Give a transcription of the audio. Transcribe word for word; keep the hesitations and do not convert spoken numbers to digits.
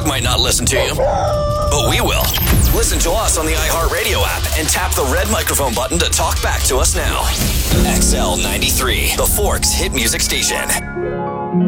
dog might not listen to you, but we will. Listen to us on the iHeartRadio app and tap the red microphone button to talk back to us now. X L ninety-three, the Forks hit music station.